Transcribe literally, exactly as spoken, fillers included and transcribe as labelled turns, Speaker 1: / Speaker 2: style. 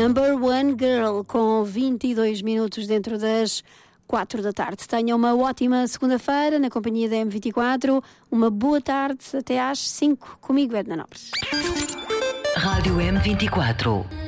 Speaker 1: Number One Girl, com vinte e dois minutos dentro das quatro da tarde. Tenha uma ótima segunda-feira na companhia da M vinte e quatro. Uma boa tarde até às cinco. Comigo, Edna Nobres.
Speaker 2: Rádio M vinte e quatro.